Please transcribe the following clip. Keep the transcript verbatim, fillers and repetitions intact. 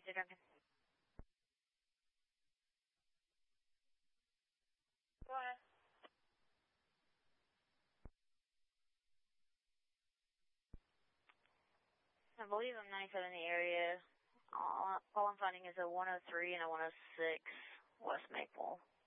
Nancy Duncan. Go ahead. I believe I'm ninety-seven in the area. All, all I'm finding is a one oh three and a one oh six West Maple.